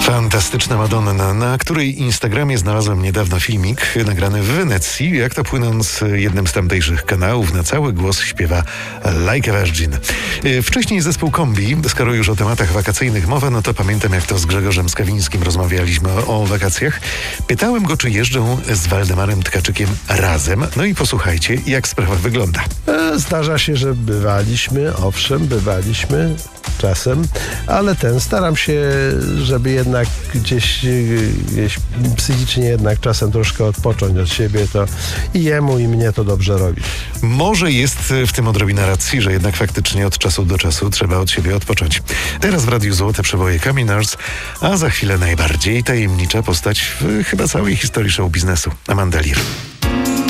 Fantastyczna Madonna, na której Instagramie znalazłem niedawno filmik nagrany w Wenecji, jak to płynąc jednym z tamtejszych kanałów na cały głos śpiewa Like a Virgin. Wcześniej zespół Kombi, skoro już o tematach wakacyjnych mowa, no to pamiętam, jak to z Grzegorzem Skawińskim rozmawialiśmy o wakacjach. Pytałem go, czy jeżdżą z Waldemarem Tkaczykiem razem. No i posłuchajcie, jak sprawa wygląda. Zdarza się, że bywaliśmy czasem, ale staram się, żeby jednak gdzieś psychicznie jednak czasem troszkę odpocząć od siebie, to i jemu, i mnie to dobrze robi. Może jest w tym odrobina racji, że jednak faktycznie od czasu do czasu trzeba od siebie odpocząć. Teraz w Radiu Złote przeboje Kaminars, a za chwilę najbardziej tajemnicza postać w chyba całej historii show biznesu, Amanda Lear.